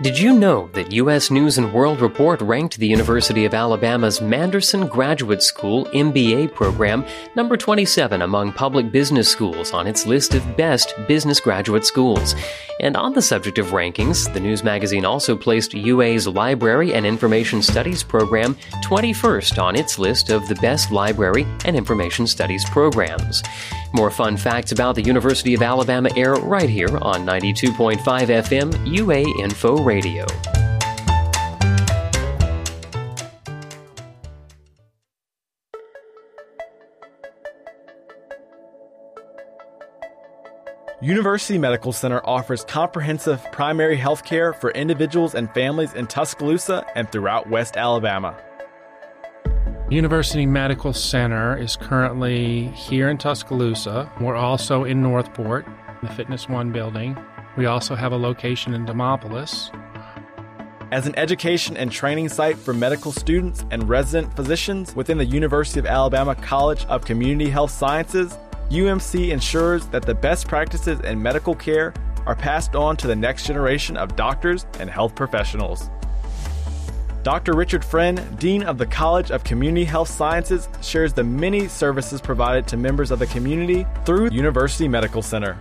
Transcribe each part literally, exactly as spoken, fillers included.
Did you know that U S News and World Report ranked the University of Alabama's Manderson Graduate School M B A program number twenty-seven among public business schools on its list of best business graduate schools? And on the subject of rankings, the news magazine also placed U A's Library and Information Studies program twenty-first on its list of the best library and information studies programs. More fun facts about the University of Alabama air right here on ninety-two point five F M U A Info Radio. University Medical Center offers comprehensive primary health care for individuals and families in Tuscaloosa and throughout West Alabama. University Medical Center is currently here in Tuscaloosa. We're also in Northport, in the Fitness One building. We also have a location in Demopolis. As an education and training site for medical students and resident physicians within the University of Alabama College of Community Health Sciences, U M C ensures that the best practices in medical care are passed on to the next generation of doctors and health professionals. Doctor Richard Friend, Dean of the College of Community Health Sciences, shares the many services provided to members of the community through University Medical Center.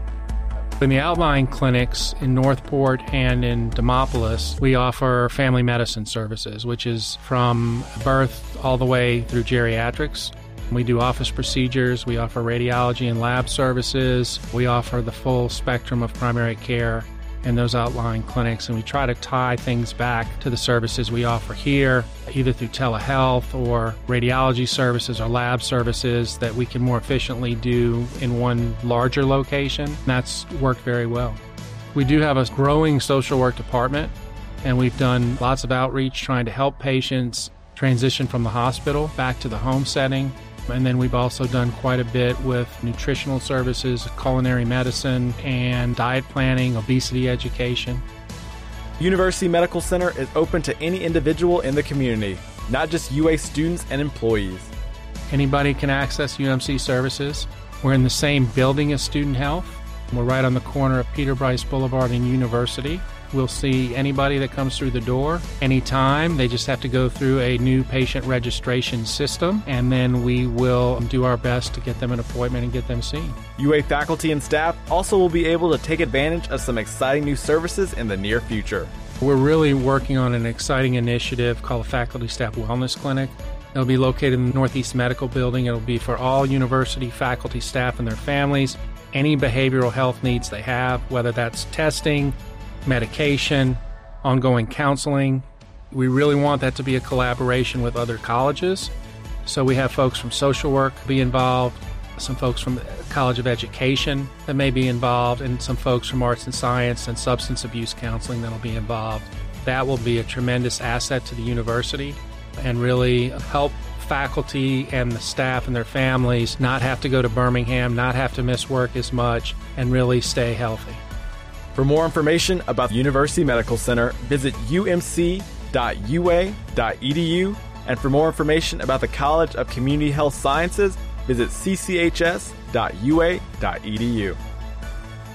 In the outlying clinics in Northport and in Demopolis, we offer family medicine services, which is from birth all the way through geriatrics. We do office procedures, we offer radiology and lab services, we offer the full spectrum of primary care in those outlying clinics, and we try to tie things back to the services we offer here, either through telehealth or radiology services or lab services that we can more efficiently do in one larger location. That's worked very well. We do have a growing social work department, and we've done lots of outreach trying to help patients transition from the hospital back to the home setting. And then we've also done quite a bit with nutritional services, culinary medicine, and diet planning, obesity education. University Medical Center is open to any individual in the community, not just U A students and employees. Anybody can access U M C services. We're in the same building as Student Health. We're right on the corner of Peter Bryce Boulevard and University. We'll see anybody that comes through the door anytime. They just have to go through a new patient registration system, and then we will do our best to get them an appointment and get them seen. U A faculty and staff also will be able to take advantage of some exciting new services in the near future. We're really working on an exciting initiative called the Faculty Staff Wellness Clinic. It'll be located in the Northeast Medical Building. It'll be for all university faculty, staff, and their families. Any behavioral health needs they have, whether that's testing, medication, ongoing counseling. We really want that to be a collaboration with other colleges. So we have folks from social work be involved, some folks from the College of Education that may be involved, and some folks from arts and science and substance abuse counseling that will be involved. That will be a tremendous asset to the university and really help faculty and the staff and their families not have to go to Birmingham, not have to miss work as much, and really stay healthy. For more information about the University Medical Center, visit u m c dot u a dot e d u, and for more information about the College of Community Health Sciences, visit c c h s dot u a dot e d u.